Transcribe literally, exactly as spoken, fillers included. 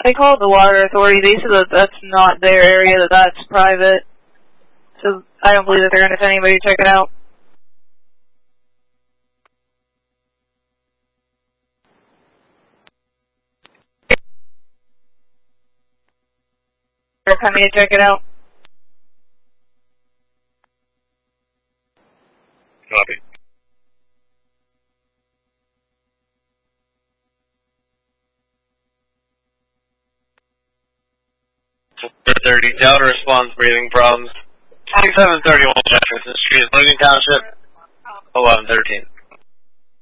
They called the water authority. They said that that's not their area, that that's private. So I don't believe that they're going to send anybody to check it out. They're coming to check it out. Copy. thirty, Delta response, breathing problems. twenty-seven thirty-one Jefferson Street, Logan Township, eleven thirteen.